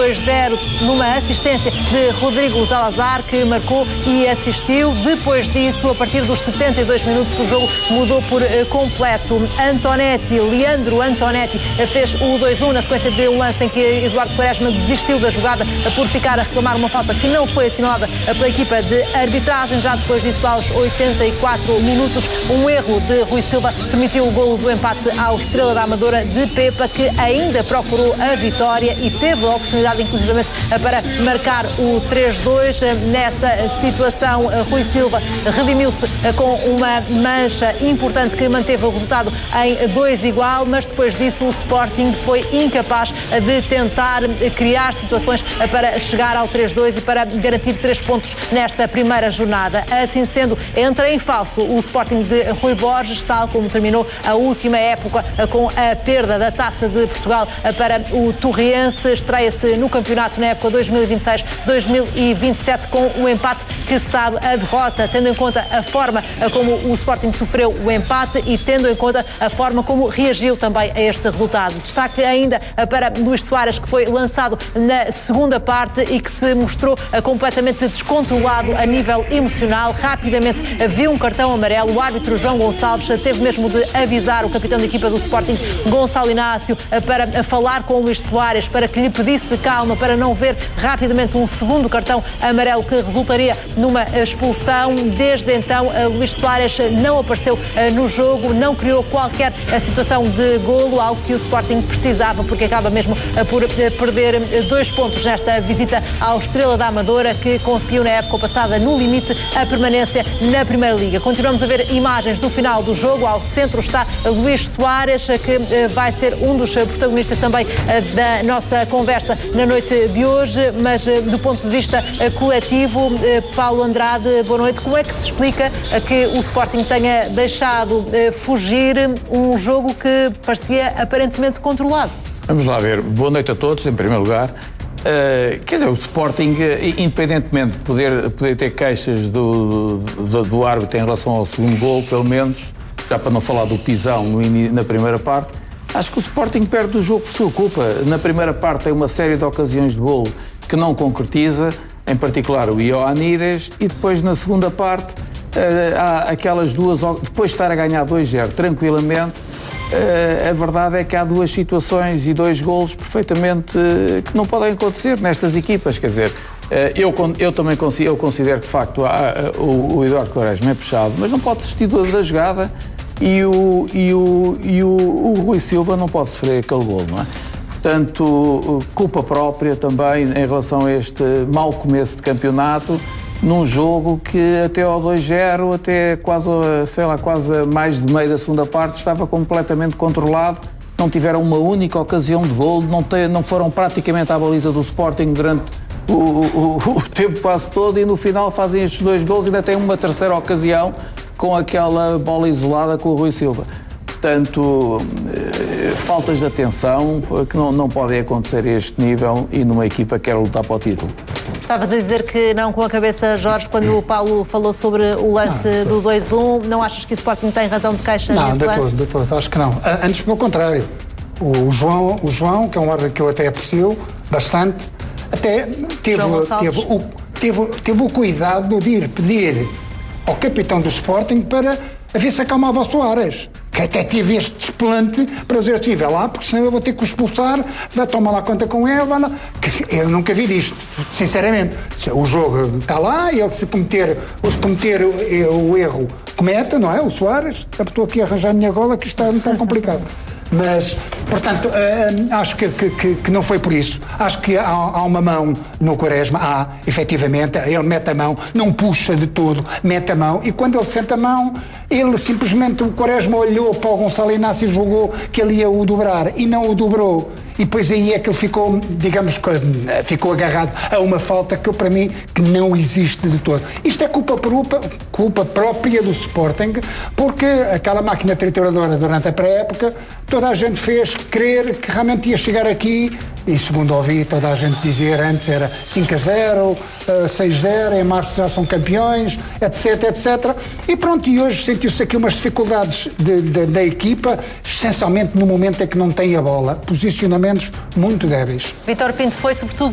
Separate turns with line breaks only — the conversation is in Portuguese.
2-0 numa assistência de Rodrigo Salazar, que marcou e assistiu. Depois disso, a partir dos 72 minutos, o jogo mudou por completo. Leandro Antonetti fez o 2-1 na sequência de um lance em que Eduardo Quaresma desistiu da jogada por ficar a reclamar uma falta que não foi assinalada pela equipa de arbitragem. Já depois disso, aos 84 minutos, um erro de Rui Silva permitiu o golo do empate ao Estrela da Amadora de Pepa, que ainda procurou a vitória e teve a oportunidade, inclusivamente, para marcar o 3-2. Nessa situação, Rui Silva redimiu-se com uma mancha importante que manteve o resultado em 2-2, mas depois disso o Sporting foi incapaz de tentar criar situações para chegar ao 3-2 e para garantir 3 pontos nesta primeira jornada. Assim sendo, entra em falso o Sporting de Rui Borges, tal como terminou a última época com a perda da Taça de Portugal para o Torriense. Estreia-se no campeonato na época 2026-2027 com um empate que sabe a derrota, tendo em conta a forma como o Sporting sofreu o empate e tendo em conta a forma como reagiu também a este resultado. Destaque ainda para Luís Soares, que foi lançado na segunda parte e que se mostrou completamente descontrolado a nível emocional. Rapidamente viu um cartão amarelo. O árbitro João Gonçalves teve mesmo de avisar o capitão da equipa do Sporting, Gonçalo Inácio, para falar com o Luís Soares, para que lhe pedisse calma, para não ver rapidamente um segundo cartão amarelo que resultaria numa expulsão. Desde então, Luís Soares não apareceu no jogo, não criou qualquer situação de golo, algo que o Sporting precisava, porque acaba mesmo por perder 2 pontos nesta visita ao Estrela da Amadora, que conseguiu na época passada, no limite, a permanência na Primeira Liga. Continuamos a ver imagens do final do jogo. Ao centro está Luís Soares, que vai ser um dos protagonistas também da nossa conversa na noite de hoje, mas do ponto de vista coletivo, Paulo Andrade, boa noite. Como é que se explica que o Sporting tenha deixado fugir um jogo que parecia aparentemente controlado?
Vamos lá ver. Boa noite a todos, em primeiro lugar. Quer dizer, o Sporting, independentemente de poder ter queixas do árbitro em relação ao segundo gol, pelo menos, já para não falar do pisão na primeira parte, acho que o Sporting perde o jogo por sua culpa. Na primeira parte tem uma série de ocasiões de golo que não concretiza, em particular o Ioannidis, e depois na segunda parte há aquelas duas, depois de estar a ganhar 2-0 tranquilamente, a verdade é que há 2 situações e 2 golos perfeitamente que não podem acontecer nestas equipas. Quer dizer, eu também considero que de facto o Eduardo Quaresma é puxado, mas não pode desistir da jogada e o Rui Silva não pode sofrer aquele golo, não é? Portanto, culpa própria também em relação a este mau começo de campeonato, num jogo que até ao 2-0, até quase mais de meio da segunda parte, estava completamente controlado. Não tiveram uma única ocasião de golo, não foram praticamente à baliza do Sporting durante o tempo quase todo, e no final fazem estes 2 golos e ainda tem uma terceira ocasião com aquela bola isolada com o Rui Silva. Portanto, faltas de atenção que não podem acontecer a este nível e numa equipa que quer lutar para o título.
Estavas a dizer que não com a cabeça, Jorge, quando o Paulo falou sobre o lance do 2-1. Não achas que o Sporting tem razão de queixa nesse lance?
Não, de todo, acho que não. Antes, pelo contrário. O João, que é um árbitro que eu até aprecio bastante, até teve o cuidado de ir pedir ao capitão do Sporting para ver se acalmava o Soares, que até tive este desplante para dizer assim, vai lá, porque senão eu vou ter que o expulsar, vai tomar lá conta com ele, vai lá. Eu nunca vi disto, sinceramente. O jogo está lá, ele se cometer o erro, cometa, não é? O Soares, estou aqui a arranjar a minha gola, que isto está muito complicado. Mas, portanto, acho que não foi por isso. Acho que há uma mão no Quaresma, efetivamente, ele mete a mão, não puxa de todo, mete a mão, e quando ele sente a mão, ele simplesmente, o Quaresma olhou para o Gonçalo Inácio e julgou que ele ia o dobrar, e não o dobrou. E depois aí é que ele ficou, digamos, ficou agarrado a uma falta que para mim que não existe de todo. Isto é culpa própria do Sporting, porque aquela máquina trituradora durante a pré-época, toda a gente fez crer que realmente ia chegar aqui, e segundo ouvi toda a gente dizer antes era 5-0, 6-0, em março já são campeões, etc, etc. E pronto, e hoje sentiu-se aqui umas dificuldades da equipa, essencialmente no momento em que não tem a bola, posicionamentos muito débeis.
Vítor Pinto, foi sobretudo